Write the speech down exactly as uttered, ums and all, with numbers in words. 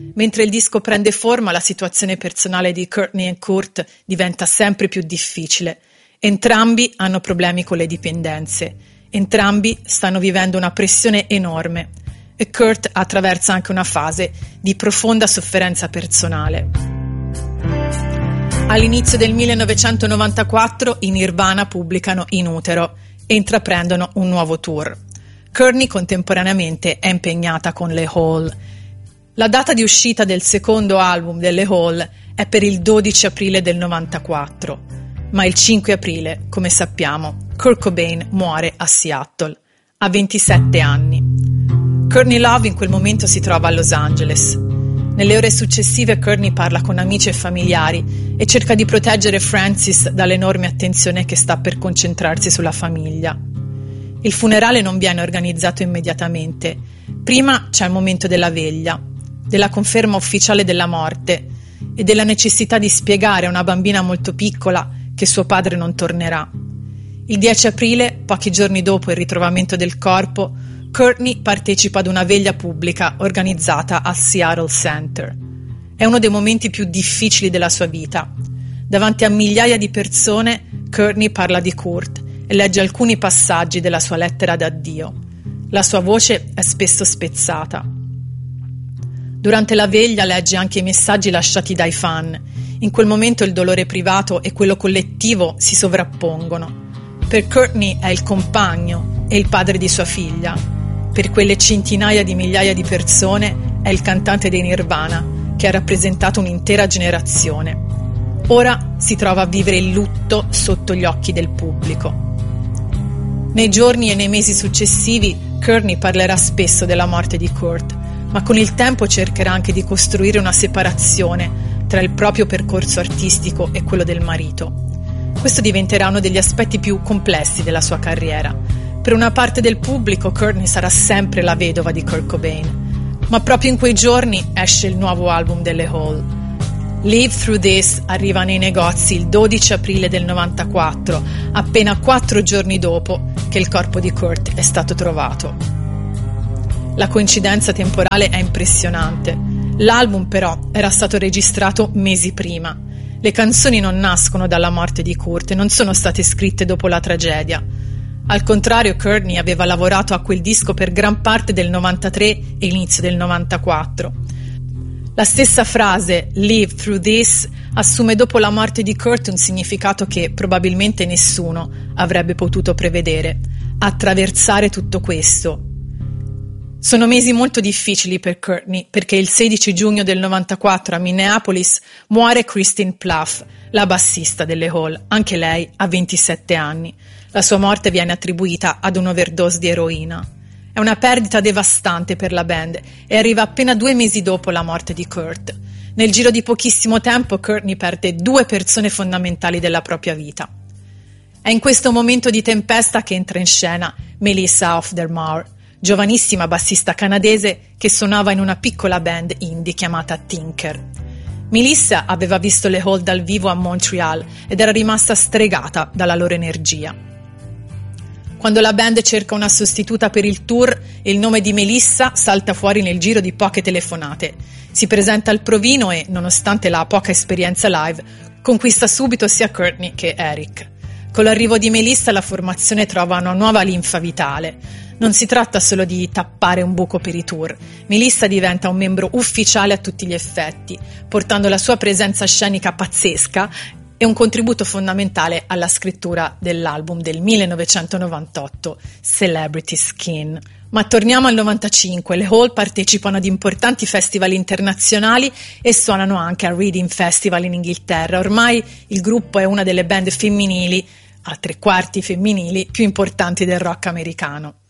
Mentre il disco prende forma, la situazione personale di Courtney e Kurt diventa sempre più difficile. Entrambi hanno problemi con le dipendenze. Entrambi stanno vivendo una pressione enorme e Kurt attraversa anche una fase di profonda sofferenza personale. All'inizio del millenovecentonovantaquattro i Nirvana pubblicano In Utero e intraprendono un nuovo tour. Courtney contemporaneamente è impegnata con le Hall. La data di uscita del secondo album delle Hall è per il dodici aprile del novantaquattro, ma il cinque aprile, come sappiamo, Kurt Cobain muore a Seattle, a ventisette anni. Courtney Love in quel momento si trova a Los Angeles. Nelle ore successive Courtney parla con amici e familiari e cerca di proteggere Francis dall'enorme attenzione che sta per concentrarsi sulla famiglia. Il funerale non viene organizzato immediatamente. Prima c'è il momento della veglia, della conferma ufficiale della morte e della necessità di spiegare a una bambina molto piccola che suo padre non tornerà. Il dieci aprile, pochi giorni dopo il ritrovamento del corpo, Courtney partecipa ad una veglia pubblica organizzata al Seattle Center. È uno dei momenti più difficili della sua vita. Davanti a migliaia di persone, Courtney parla di Kurt e legge alcuni passaggi della sua lettera d'addio. La sua voce è spesso spezzata. Durante la veglia legge anche i messaggi lasciati dai fan. In quel momento il dolore privato e quello collettivo si sovrappongono. Per Courtney è il compagno e il padre di sua figlia. Per quelle centinaia di migliaia di persone è il cantante dei Nirvana, che ha rappresentato un'intera generazione. Ora si trova a vivere il lutto sotto gli occhi del pubblico. Nei giorni e nei mesi successivi, Courtney parlerà spesso della morte di Kurt, ma con il tempo cercherà anche di costruire una separazione tra il proprio percorso artistico e quello del marito. Questo diventerà uno degli aspetti più complessi della sua carriera. Per una parte del pubblico, Courtney sarà sempre la vedova di Kurt Cobain, ma proprio in quei giorni esce il nuovo album delle Hall. Live Through This arriva nei negozi il dodici aprile del novantaquattro, appena quattro giorni dopo che il corpo di Kurt è stato trovato. La coincidenza temporale è impressionante. L'album però era stato registrato mesi prima. Le canzoni non nascono dalla morte di Kurt e non sono state scritte dopo la tragedia. Al contrario, Courtney aveva lavorato a quel disco per gran parte del novantatré e inizio del novantaquattro. La stessa frase, Live Through This, assume dopo la morte di Kurt un significato che probabilmente nessuno avrebbe potuto prevedere. Attraversare tutto questo. Sono mesi molto difficili per Courtney perché il sedici giugno del novantaquattro a Minneapolis muore Christine Pluff, la bassista delle Hall, anche lei a ventisette anni. La sua morte viene attribuita ad un'overdose di eroina. È una perdita devastante per la band e arriva appena due mesi dopo la morte di Kurt. Nel giro di pochissimo tempo Courtney perde due persone fondamentali della propria vita. È in questo momento di tempesta che entra in scena Melissa Auf der Maur, giovanissima bassista canadese che suonava in una piccola band indie chiamata Tinker. Melissa aveva visto le Hall dal vivo a Montreal ed era rimasta stregata dalla loro energia. Quando la band cerca una sostituta per il tour, il nome di Melissa salta fuori nel giro di poche telefonate. Si presenta al provino e, nonostante la poca esperienza live, conquista subito sia Courtney che Eric. Con l'arrivo di Melissa la formazione trova una nuova linfa vitale. Non si tratta solo di tappare un buco per i tour. Melissa diventa un membro ufficiale a tutti gli effetti, portando la sua presenza scenica pazzesca e un contributo fondamentale alla scrittura dell'album del millenovecentonovantotto, Celebrity Skin. Ma torniamo al novantacinque, le Hall partecipano ad importanti festival internazionali e suonano anche al Reading Festival in Inghilterra. Ormai il gruppo è una delle band femminili, a tre quarti femminili, più importanti del rock americano.